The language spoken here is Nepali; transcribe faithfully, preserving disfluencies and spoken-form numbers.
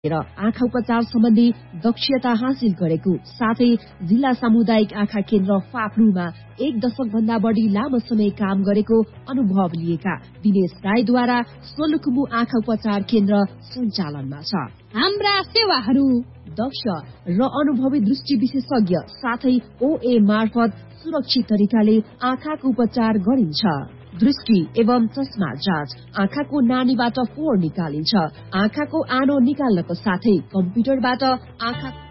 र आँखा उपचार सम्बन्धी दक्षता हासिल गरेको साथै जिल्ला सामुदायिक आँखा केन्द्र फाप्लुमा एक दशक भन्दा बढी लामो समय काम गरेको अनुभव लिएका दिनेश राईद्वारा सोलुखुम्बु आँखा उपचार केन्द्र सञ्चालनमा छ। हाम्रा सेवाहरू दक्ष र अनुभवी दृष्टि विशेषज्ञ साथै ओए मार्फत सुरक्षित तरिकाले आँखाको उपचार गरिन्छ। दृष्टि एवं चस्मा जाँच, आँखाको नानीबाट फोहोर निकालिन्छ, आँखाको आनो निकाल्नको साथै कम्प्युटरबाट आँखा